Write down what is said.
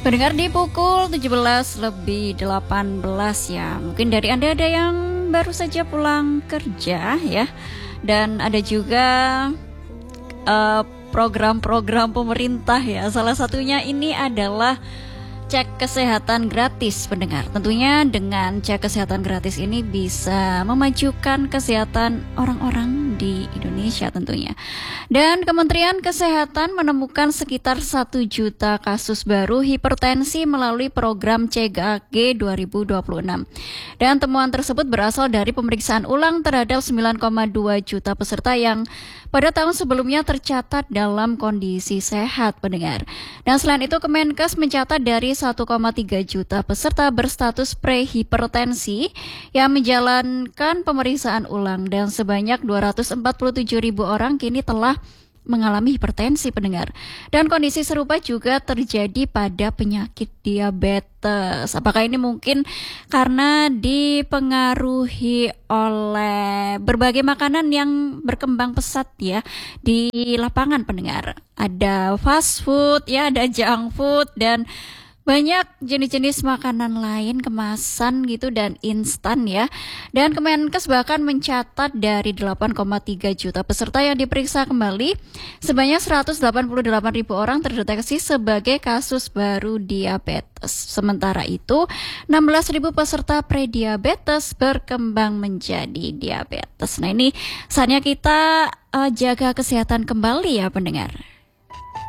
Pendengar di pukul 17 lebih 18 ya. Mungkin dari Anda ada yang baru saja pulang kerja ya. Dan ada juga program-program pemerintah ya. Salah satunya ini adalah cek kesehatan gratis, pendengar. Tentunya dengan cek kesehatan gratis ini bisa memajukan kesehatan orang-orang di Indonesia tentunya. Dan Kementerian Kesehatan menemukan sekitar 1 juta kasus baru hipertensi melalui program CGAG 2026. Dan temuan tersebut berasal dari pemeriksaan ulang terhadap 9,2 juta peserta yang pada tahun sebelumnya tercatat dalam kondisi sehat, pendengar. Dan selain itu Kemenkes mencatat dari 1,3 juta peserta berstatus prehipertensi yang menjalankan pemeriksaan ulang dan sebanyak 247.000 orang kini telah mengalami hipertensi, pendengar. Dan kondisi serupa juga terjadi pada penyakit diabetes. Apakah ini mungkin karena dipengaruhi oleh berbagai makanan yang berkembang pesat ya di lapangan, pendengar? Ada fast food ya, ada junk food dan banyak jenis-jenis makanan lain kemasan gitu dan instan ya. Dan Kemenkes bahkan mencatat dari 8,3 juta peserta yang diperiksa kembali, sebanyak 188.000 orang terdeteksi sebagai kasus baru diabetes. Sementara itu, 16.000 peserta prediabetes berkembang menjadi diabetes. Nah, ini saatnya kita jaga kesehatan kembali ya, pendengar.